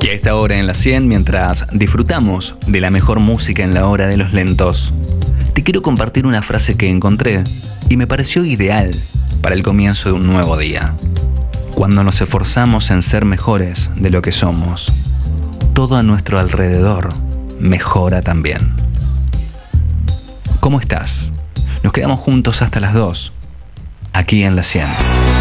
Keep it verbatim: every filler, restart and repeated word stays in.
Y a esta hora en la cien, mientras disfrutamos de la mejor música en la hora de los lentos, te quiero compartir una frase que encontré y me pareció ideal para el comienzo de un nuevo día. Cuando nos esforzamos en ser mejores de lo que somos, todo a nuestro alrededor mejora también. ¿Cómo estás? Nos quedamos juntos hasta las dos, aquí en la cien.